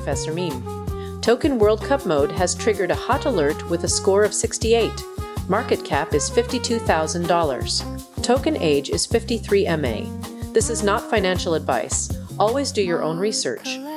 Professor Meme. Token World Cup mode has triggered a hot alert with a score of 68. Market cap is $52,000. Token age is 53 MA. This is not financial advice. Always do your own research.